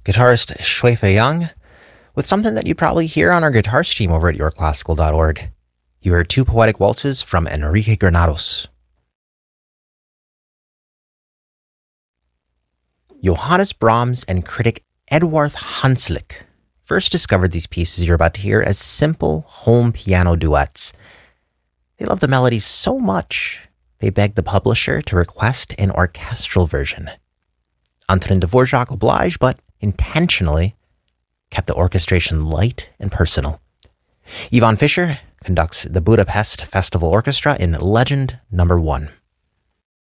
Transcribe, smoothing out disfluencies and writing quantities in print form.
guitarist Shui Fei Yang, with something that you probably hear on our guitar stream over at yourclassical.org. You heard two poetic waltzes from Enrique Granados. Johannes Brahms and critic Eduard Hanslick first discovered these pieces you're about to hear as simple home piano duets. They loved the melody so much, they begged the publisher to request an orchestral version. Antonin Dvorak obliged, but intentionally kept the orchestration light and personal. Ivan Fischer conducts the Budapest Festival Orchestra in Legend No. 1.